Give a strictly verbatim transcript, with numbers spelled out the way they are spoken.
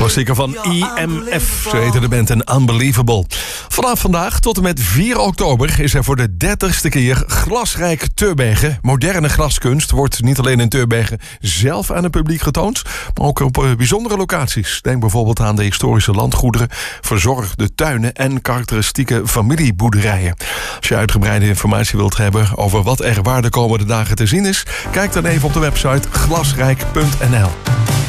klassieker van I M F, zo heette de band, en Unbelievable. Vanaf vandaag tot en met vier oktober is er voor de dertigste keer Glasrijk Teurbeke. Moderne glaskunst wordt niet alleen in Teurbeke zelf aan het publiek getoond, maar ook op uh, bijzondere locaties. Denk bijvoorbeeld aan de historische landgoederen, verzorgde tuinen en karakteristieke familieboerderijen. Als je uitgebreide informatie wilt hebben over wat er waar de komende dagen te zien is, kijk dan even op de website glasrijk punt n l.